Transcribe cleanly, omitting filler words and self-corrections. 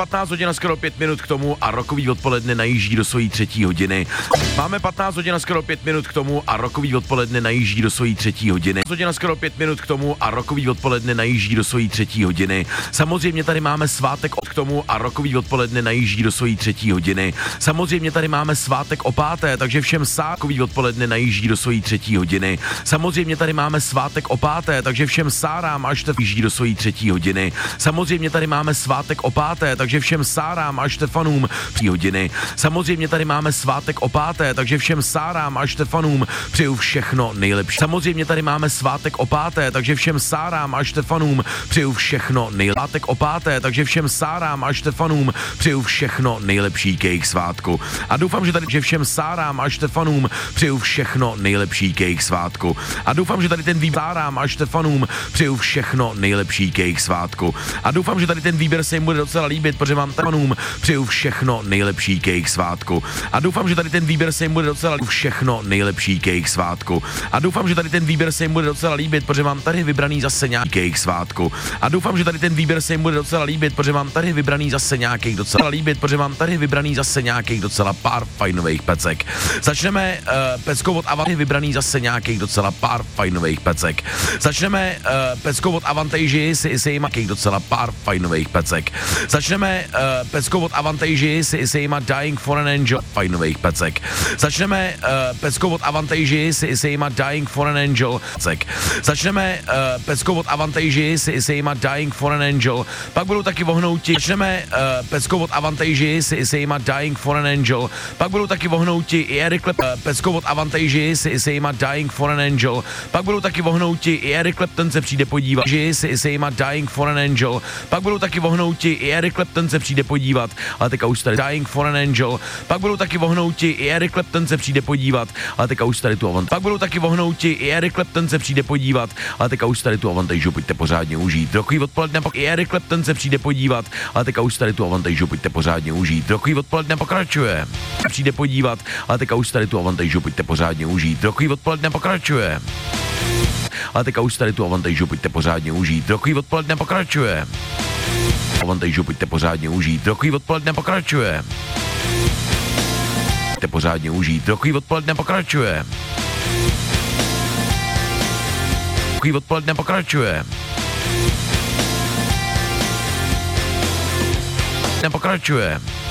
15 hodin a skoro 5 minut k tomu a rokový odpoledne najíždí do svojí 3. hodiny. Máme 15 hodin a skoro 5 minut k tomu a rokový odpoledne najíždí do svojí 3. hodiny. Hodin a skoro 5 minut k tomu a rokový odpoledne najíždí do svojí 3. hodiny. Samozřejmě tady máme svátek k tomu a rokový odpoledne najíždí do svojí 3. hodiny. Samozřejmě tady máme svátek o 5., takže všem sákový odpoledne najíždí do svojí 3. hodiny. Samozřejmě tady máme svátek o 5., takže všem Sárám a Štefíždí do svojí 3. hodiny. Samozřejmě tady máme svátek o 5., takže všem Sárám a Štefanům 3 hodiny. Samozřejmě tady máme svátek o 5., takže všem Sárám a Štefanům přeju všechno nejlepší. Samozřejmě tady máme svátek o 5., takže všem Sárám a Štefanům přeju všechno nejlepší. Svátek o 5., takže všem Sárám a Štefanům přeju všechno nejlepší k jejich svátku. A doufám, že tady že všem Sárám a Štefanům přeju všechno nejlepší k jejich svátku. A doufám, že tady ten výběr Sárám a Štefanům přeju všechno nejlepší k jejich svátku. A doufám, že tady ten výběr se jim bude docela líbit, protože mám Štefanům přeju všechno nejlepší k jejich svátku. A doufám, že tady ten výběr se jim bude docela všechno nejlepší k jejich svátku. A doufám, že tady ten výběr se jim bude docela líbit, protože mám tady vybraný zase nějaký k jejich svátku. A doufám, že tady ten výběr se jim bude docela líbit, protože mám tady vybraný zase nějakých docela líbit, protože mám tady vybraný zase nějakých docela pár fajnových pecek. Začneme peckou od Avantage, vybraný zase nějakých docela pár fajnových pecek. Začneme peckou od Avantage si jima docela pár fajnových pecek. Začneme peckou od Avantage si jima Dying for an Angel fajnových pecek. Začneme peckou od Avantage si jima Dying for an Angel pecek. Začneme peckou od Avantage si jima Dying for an Angel. Pak budou taky vohnouti. Začneme peckou od Avantage si jima Dying for an Angel. Pak budou taky vohnouti i Eric Clapton. Peckou od Avantage si jima Dying for an Angel. Pak budou taky vohnouti i Eric Clapton se přijde podívat. Si jima Dying for an Angel. Pak budou taky vohnouti i Eric Clapton se přijde podívat. Ale teďka už tady Dying for an Angel. Pak budou taky vohnouti i Eric Clapton se přijde podívat. Ale teďka už tady tu Avantage. Pak budou taky vohnouti i Eric Clapton se přijde podívat. Ale teďka už tady tu Avantage pojďte pořádně užít. Rokový odpoledne i Eric Clapton se přijde podívat. Ale teďka už tady tu Avantage pojďte pořádně užít. Rokový odpoledne pokračuje. Přijde podívat. Ale teďka už tady tu Avantage pojďte pořádně užít. Rokový odpoledne pokračuje. Ale teďka už tady tu Avantage pojďte pořádně užít. Rokový odpoledne pokračuje. Avantage pojďte pořádně užít. Rokový odpoledne pokračuje. Pojďte pořádně užít. Rokový odpoledne pokračuje. Rokový odpoledne pokračuje. Pokračuje.